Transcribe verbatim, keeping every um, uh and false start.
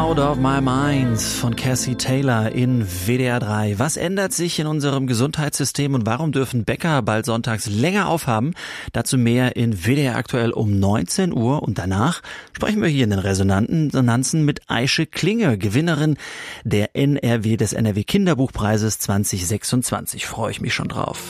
Out of My Mind von Cassie Taylor in W D R drei. Was ändert sich in unserem Gesundheitssystem und warum dürfen Bäcker bald sonntags länger aufhaben? Dazu mehr in W D R aktuell um neunzehn Uhr und danach sprechen wir hier in den Resonanzen mit Aische Klinge, Gewinnerin der N R W des N R W Kinderbuchpreises zwanzig sechsundzwanzig. Freue ich mich schon drauf.